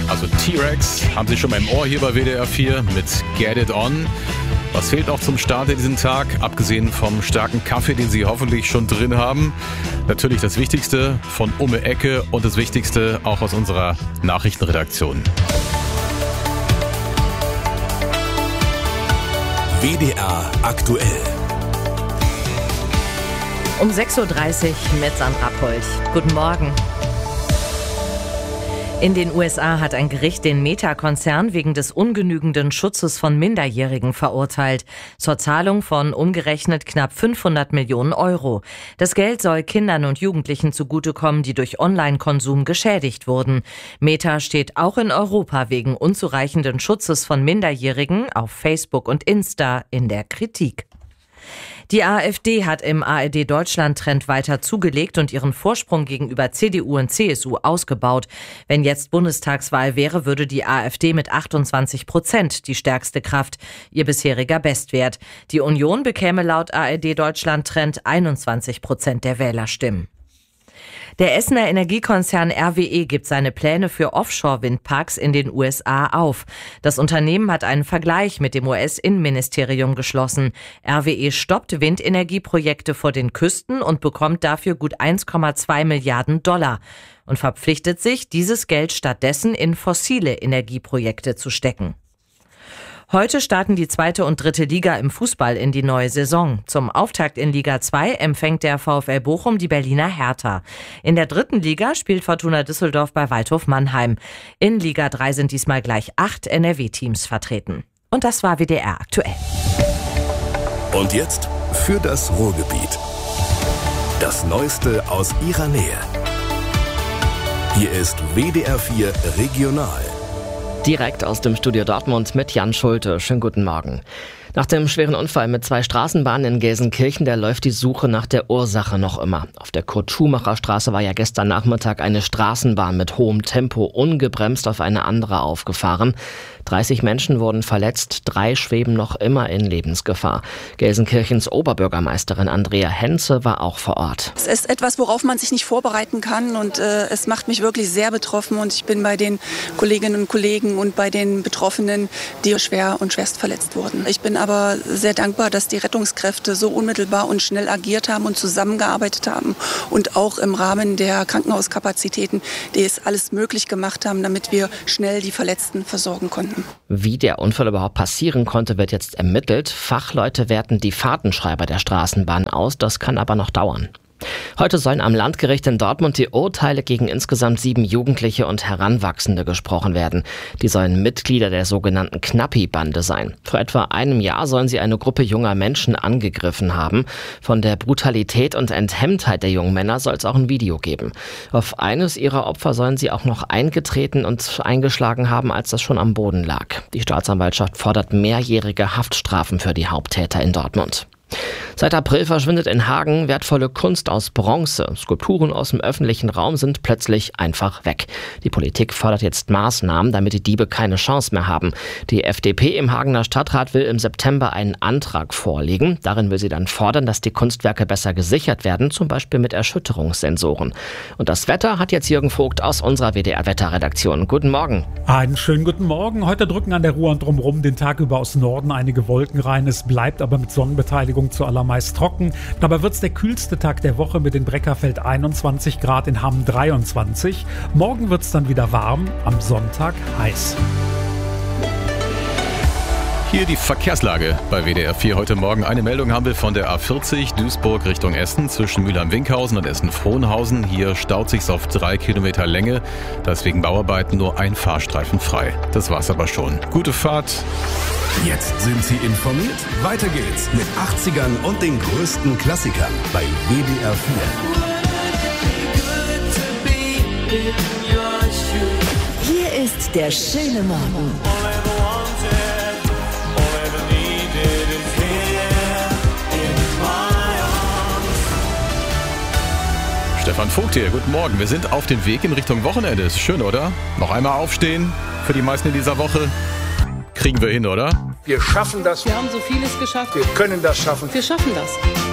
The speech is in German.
also T-Rex, haben Sie schon mal im Ohr hier bei WDR 4 mit Get It On. Was fehlt auch zum Start in diesem Tag, abgesehen vom starken Kaffee, den Sie hoffentlich schon drin haben? Natürlich das Wichtigste von Ecke und das Wichtigste auch aus unserer Nachrichtenredaktion. WDR aktuell. Um 6.30 Uhr mit Sandra Polt. Guten Morgen. In den USA hat ein Gericht den Meta-Konzern wegen des ungenügenden Schutzes von Minderjährigen verurteilt. Zur Zahlung von umgerechnet knapp 500 Millionen Euro. Das Geld soll Kindern und Jugendlichen zugutekommen, die durch Online-Konsum geschädigt wurden. Meta steht auch in Europa wegen unzureichenden Schutzes von Minderjährigen auf Facebook und Insta in der Kritik. Die AfD hat im ARD-Deutschland-Trend weiter zugelegt und ihren Vorsprung gegenüber CDU und CSU ausgebaut. Wenn jetzt Bundestagswahl wäre, würde die AfD mit 28% die stärkste Kraft, ihr bisheriger Bestwert. Die Union bekäme laut ARD-Deutschland-Trend 21% der Wählerstimmen. Der Essener Energiekonzern RWE gibt seine Pläne für Offshore-Windparks in den USA auf. Das Unternehmen hat einen Vergleich mit dem US-Innenministerium geschlossen. RWE stoppt Windenergieprojekte vor den Küsten und bekommt dafür gut 1,2 Milliarden $ und verpflichtet sich, dieses Geld stattdessen in fossile Energieprojekte zu stecken. Heute starten die 2. und 3. Liga im Fußball in die neue Saison. Zum Auftakt in Liga 2 empfängt der VfL Bochum die Berliner Hertha. In der 3. Liga spielt Fortuna Düsseldorf bei Waldhof Mannheim. In Liga 3 sind diesmal gleich 8 NRW-Teams vertreten. Und das war WDR aktuell. Und jetzt für das Ruhrgebiet. Das Neueste aus Ihrer Nähe. Hier ist WDR 4 Regional. Direkt aus dem Studio Dortmund mit Jan Schulte. Schönen guten Morgen. Nach dem schweren Unfall mit 2 Straßenbahnen in Gelsenkirchen, da läuft die Suche nach der Ursache noch immer. Auf der Kurt-Schumacher-Straße war ja gestern Nachmittag eine Straßenbahn mit hohem Tempo ungebremst auf eine andere aufgefahren. 30 Menschen wurden verletzt, 3 schweben noch immer in Lebensgefahr. Gelsenkirchens Oberbürgermeisterin Andrea Henze war auch vor Ort. Es ist etwas, worauf man sich nicht vorbereiten kann und es macht mich wirklich sehr betroffen und ich bin bei den Kolleginnen und Kollegen und bei den Betroffenen, die schwer und schwerst verletzt wurden. Ich bin aber sehr dankbar, dass die Rettungskräfte so unmittelbar und schnell agiert haben und zusammengearbeitet haben und auch im Rahmen der Krankenhauskapazitäten, die es alles möglich gemacht haben, damit wir schnell die Verletzten versorgen konnten. Wie der Unfall überhaupt passieren konnte, wird jetzt ermittelt. Fachleute werten die Fahrtenschreiber der Straßenbahn aus, das kann aber noch dauern. Heute sollen am Landgericht in Dortmund die Urteile gegen insgesamt 7 Jugendliche und Heranwachsende gesprochen werden. Die sollen Mitglieder der sogenannten Knappi-Bande sein. Vor etwa einem Jahr sollen sie eine Gruppe junger Menschen angegriffen haben. Von der Brutalität und Enthemmtheit der jungen Männer soll es auch ein Video geben. Auf eines ihrer Opfer sollen sie auch noch eingetreten und eingeschlagen haben, als das schon am Boden lag. Die Staatsanwaltschaft fordert mehrjährige Haftstrafen für die Haupttäter in Dortmund. Seit April verschwindet in Hagen wertvolle Kunst aus Bronze. Skulpturen aus dem öffentlichen Raum sind plötzlich einfach weg. Die Politik fordert jetzt Maßnahmen, damit die Diebe keine Chance mehr haben. Die FDP im Hagener Stadtrat will im September einen Antrag vorlegen. Darin will sie dann fordern, dass die Kunstwerke besser gesichert werden, zum Beispiel mit Erschütterungssensoren. Und das Wetter hat jetzt Jürgen Vogt aus unserer WDR-Wetterredaktion. Guten Morgen. Einen schönen guten Morgen. Heute drücken an der Ruhr und drumherum den Tag über aus Norden einige Wolken rein. Es bleibt aber mit Sonnenbeteiligung zuallermeist trocken. Dabei wird es der kühlste Tag der Woche mit in Breckerfeld 21 Grad, in Hamm 23. Morgen wird es dann wieder warm, am Sonntag heiß. Hier die Verkehrslage bei WDR 4 heute Morgen. Eine Meldung haben wir von der A40 Duisburg Richtung Essen zwischen Mülheim-Winkhausen und Essen-Frohnhausen. Hier staut sich's auf 3 Kilometer Länge. Deswegen Bauarbeiten nur ein Fahrstreifen frei. Das war's aber schon. Gute Fahrt. Jetzt sind Sie informiert. Weiter geht's mit 80ern und den größten Klassikern bei WDR 4. Hier ist der schöne Morgen. Stefan Vogt hier, guten Morgen. Wir sind auf dem Weg in Richtung Wochenende. Ist schön, oder? Noch einmal aufstehen für die meisten in dieser Woche. Kriegen wir hin, oder? Wir schaffen das. Wir haben so vieles geschafft. Wir können das schaffen. Wir schaffen das.